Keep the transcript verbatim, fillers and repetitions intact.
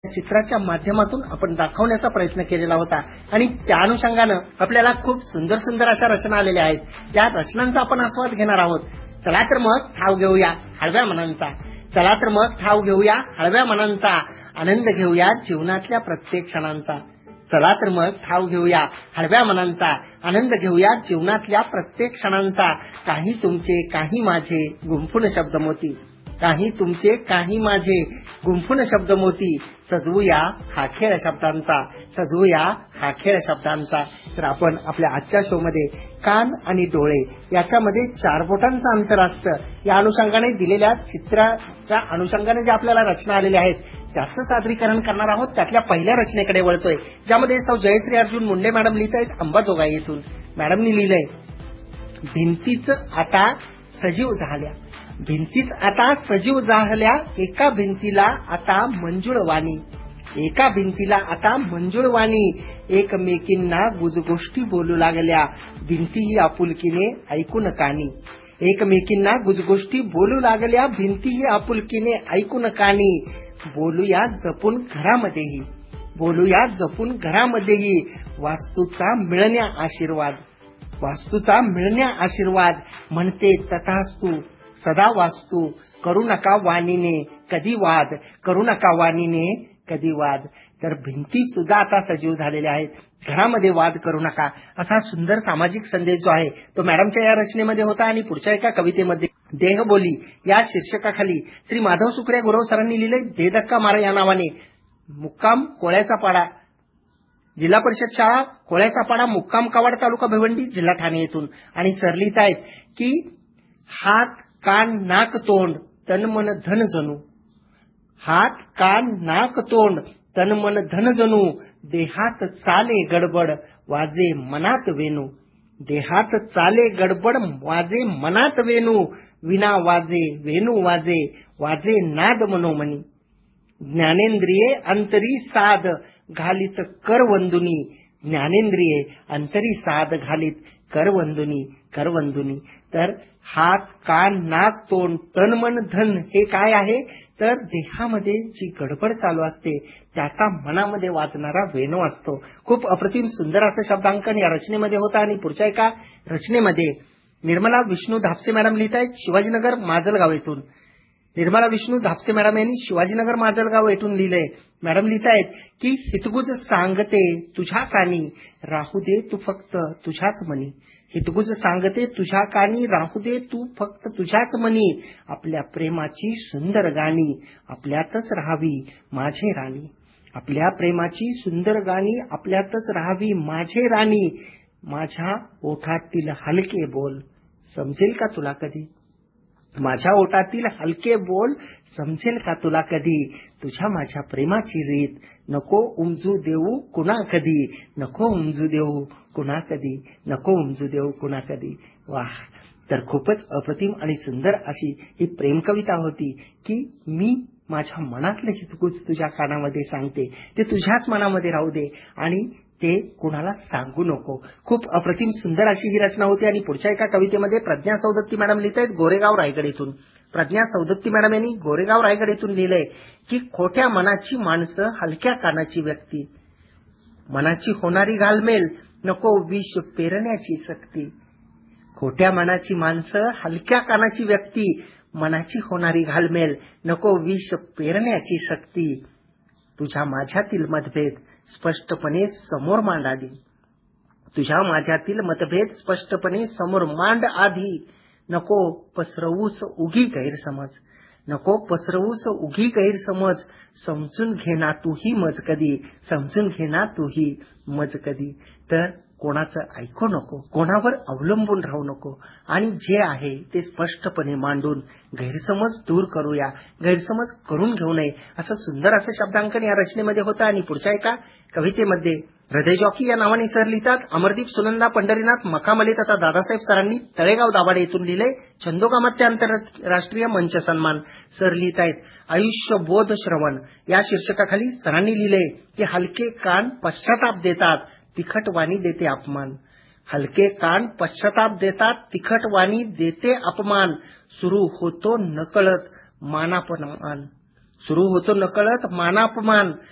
चित्राच्या माध्यमातून आपण दाखवण्याचा प्रयत्न केलेला होता आणि त्या अनुषंगानं आपल्याला खूप सुंदर सुंदर अशा रचना आलेल्या आहेत. त्या रचनांचा आपण आस्वाद घेणार आहोत. चला तर मग ठाव घेऊया हळव्या मनांचा. चला तर मग ठाव घेऊया हळव्या मनांचा. आनंद घेऊया जीवनातल्या प्रत्येक क्षणांचा. चला तर मग ठाव घेऊया हळव्या मनांचा. आनंद घेऊया जीवनातल्या प्रत्येक क्षणांचा. काही तुमचे काही माझे गुंफून शब्द मोती. काही तुमचे काही माझे गुंफून शब्द मोती. सजवूया हा खेळ शब्दांचा. सजवूया हा खेळ शब्दांचा. तर आपण आपल्या आजच्या शो मध्ये कान आणि डोळे याच्यामध्ये चार बोटांचं अंतर असतं. या अनुषंगाने दिलेल्या चित्राच्या अनुषंगाने जे आपल्याला रचना आलेल्या आहेत त्याचं सादरीकरण करणार आहोत. त्यातल्या पहिल्या रचनेकडे वळतोय, ज्यामध्ये सौ जयश्री अर्जुन मुंडे मॅडम लिहित आहेत अंबाजोगाई येथून. मॅडमनी लिहिलंय, भिंतीच आता सजीव झाल्या. भिंतीच आता सजीव झाल्या. एका भिंतीला आता मंजुळ वाणी. एका भिंतीला आता मंजुळ वाणी. एकमेकींना गुजगोष्टी बोलू लागल्या. भिंतीही आपुलकीने ऐकून कानी. एकमेकींना गुजगोष्टी बोलू लागल्या. भिंतीही आपुलकीने ऐकून कानी. बोलूया जपून घरामध्येही. बोलूया जपून घरामध्येही. वास्तूचा मिळण्या आशीर्वाद. वास्तूचा मिळण्या आशीर्वाद. म्हणते तथास्तु सदा वास्तू. करू नका वाणीने कधी वाद. करू नका वाणीने कधी वाद. तर भिंती सुद्धा आता सजीव झालेल्या आहेत. घरामध्ये वाद करू नका असा सुंदर सामाजिक संदेश जो आहे तो मॅडमच्या या रचनेमध्ये होता. आणि पुढच्या एका कवितेमध्ये देहबोली या शीर्षकाखाली श्री माधव सुखरे गुरव सरांनी लिहिले दे धक्का मारा या नावाने. मुक्काम कोळ्याचा पाडा. जिल्हा परिषद शाळा कोळ्याचा पाडा, मुक्काम कवाड, तालुका भिवंडी, जिल्हा ठाणे येथून. आणि सर लिहित आहेत की हात कान नाक तोंड तन मन धन जणू. हात कान नाक तोंड तन मन धन जणू. देहात चाले गडबड वाजे मनात वेणू. देहात चाले गडबड वाजे मनात वेणू. विना वाजे वेणू वाजे वाजे नाद मनोमनी. ज्ञानेंद्रिये अंतरी साध घालीत करवंदुनी. ज्ञानेंद्रिये अंतरी साध घालीत करवंदुनी करवंदुनी. तर हात कान नाक तोंड तन मन धन हे काय आहे तर देहामध्ये जी गडबड चालू असते त्याचा मनामध्ये वाजणारा वेणू असतो. खूप अप्रतिम सुंदर असं शब्दांकन या रचनेमध्ये होतं. आणि पुढच्या एका रचनेमध्ये निर्मला विष्णू धापसे मॅडम लिहित आहेत शिवाजीनगर माजलगाव येथून. निर्मला विष्णू धापसे मॅडम यांनी शिवाजीनगर माजलगाव येथून लिहिलंय. मॅडम लिहित आहेत की हितगुज सांगते तुझ्या कानी राहू दे तू फक्त तुझ्याच मनी. हितगुज सांगते तुझ्या कानी राहू दे तू फक्त तुझ्याच मनी. आपल्या प्रेमाची सुंदर गाणी आपल्यातच राहावी माझे राणी. आपल्या प्रेमाची सुंदर गाणी आपल्यातच राहावी माझे राणी. माझ्या ओठातील हलके बोल समजेल का तुला कधी. माझ्या ओठातील हलके बोल समजेल का तुला कधी. तुझ्या माझ्या प्रेमाची रीत नको उमजू देऊ कुणा कधी. नको उमजू देऊ कुणा कधी. नको उमजू देऊ कुणा कधी. वाह. तर खूपच अप्रतिम आणि सुंदर अशी ही प्रेम कविता होती की मी माझ्या मनातलं हितगुज तुझ्या कानामध्ये सांगते. ते तुझ्याच मनामध्ये राहू दे आणि ते कुणाला सांगू नको. खूप अप्रतिम सुंदर अशी ही रचना होती. आणि पुढच्या एका कवितेमध्ये प्रज्ञा सौदत्ती मॅडम लिहित आहेत गोरेगाव रायगड येथून. प्रज्ञा सौदत्ती मॅडम यांनी गोरेगाव रायगड येथून लिहिलंय की खोट्या मनाची माणसं हलक्या कानाची व्यक्ती. मनाची होणारी घालमेल नको विष पेरण्याची सक्ती. खोट्या मनाची माणसं हलक्या कानाची व्यक्ती. मनाची होणारी घालमेल नको विष पेरण्याची सक्ती. तुझ्या माझ्यातील मतभेद स्पष्टपणे समोर मांड आधी. तुझ्या माझ्यातील मतभेद स्पष्टपणे समोर मांड आधी. नको पसरवूस उगी गैरसमज. नको पसरवूस उगी गैरसमज. समजून घेना तूही मज कधी. समजून घेना तूही मज कधी. तर कोणाचं ऐकू नको, कोणावर अवलंबून राहू नको आणि जे आहे ते स्पष्टपणे मांडून गैरसमज दूर करूया. गैरसमज करून घेऊ नये असं सुंदर असं शब्दांकन या रचनेमध्ये होतं. आणि पुढच्या एका कवितेमध्ये हृदय जॉकी या नावाने सर लिहितात अमरदीप सुनंदा पंढरीनाथ मखामले तथा दादासाहेब सरांनी तळेगाव दाभाडे येथून लिहिले छंदोगामात्य आंतरराष्ट्रीय मंच सन्मान. सर लिहित आहेत आयुष्य बोध श्रवण या शीर्षकाखाली सरांनी लिहिले की हलके कान पश्चाताप देतात तिखट वाणी देते अपमान. हलके कान पश्चाताप देतात तिखट वाणी देते अपमान. सुरू होतो नकळत मानापमान. सुरू होतो नकळत मानापमान.